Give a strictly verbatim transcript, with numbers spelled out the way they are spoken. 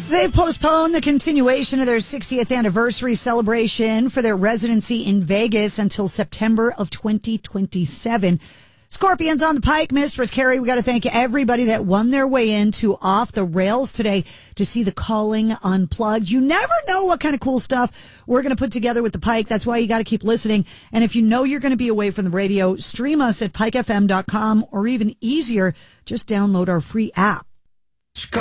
They've postponed the continuation of their sixtieth anniversary celebration for their residency in Vegas until September of twenty twenty-seven. Scorpions on the Pike. Mistress Carrie, we got to thank everybody that won their way into Off the Rails today to see The Calling Unplugged. You never know what kind of cool stuff we're going to put together with the Pike. That's why you got to keep listening. And if you know you're going to be away from the radio, stream us at pike f m dot com, or even easier, just download our free app.